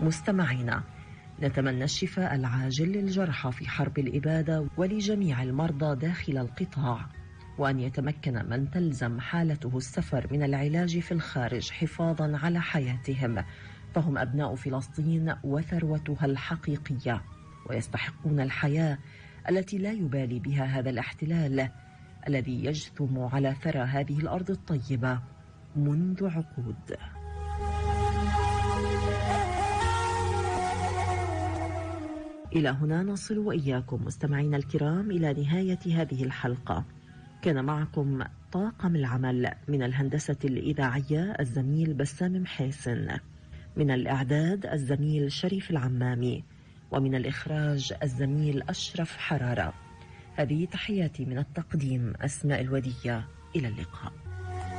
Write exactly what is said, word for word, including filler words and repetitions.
مستمعينا، نتمنى الشفاء العاجل للجرحى في حرب الإبادة ولجميع المرضى داخل القطاع، وأن يتمكن من تلزم حالته السفر من العلاج في الخارج حفاظا على حياتهم، فهم أبناء فلسطين وثروتها الحقيقية، ويستحقون الحياة التي لا يبالي بها هذا الاحتلال الذي يجثم على ثرى هذه الأرض الطيبة منذ عقود. إلى هنا نصل وإياكم مستمعينا الكرام إلى نهاية هذه الحلقة. كان معكم طاقم العمل: من الهندسة الإذاعية الزميل بسام محاسن، من الإعداد الزميل شريف العمامي، ومن الإخراج الزميل أشرف حرارة. هذه تحياتي من التقديم أسماء الودية، إلى اللقاء.